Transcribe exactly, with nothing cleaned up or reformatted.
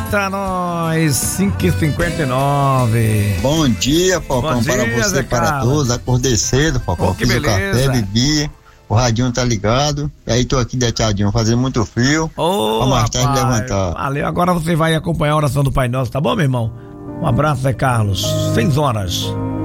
Eita, nós, cinco e cinquenta e nove. Bom dia, Falcão, para você e para todos. Acordei cedo, Falcão, fiz o café, bebi, o radinho tá ligado, e aí tô aqui deitadinho, fazendo muito frio, Ô, pra mais tarde rapaz, levantar. Valeu, agora você vai acompanhar a oração do Pai Nosso, tá bom, meu irmão? Um abraço, Zé Carlos, seis horas.